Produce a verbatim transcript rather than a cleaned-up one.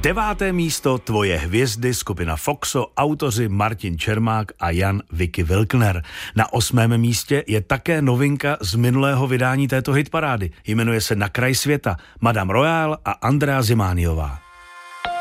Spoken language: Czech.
Deváté místo Tvoje hvězdy, skupina Foxo, autoři Martin Čermák a Jan Vicky Wilkner. Na osmém místě je také novinka z minulého vydání této hitparády. Jmenuje se Na kraj světa, Madame Royale a Andrea Zimániová.